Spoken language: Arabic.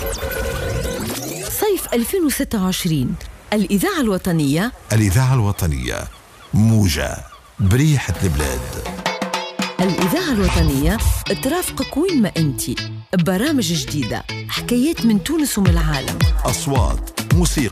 صيف 2026 الإذاعة الوطنية. الإذاعة الوطنية موجة بريحة البلاد. الإذاعة الوطنية ترافقك وين ما أنتي، برامج جديدة، حكايات من تونس ومن العالم، أصوات، موسيقى،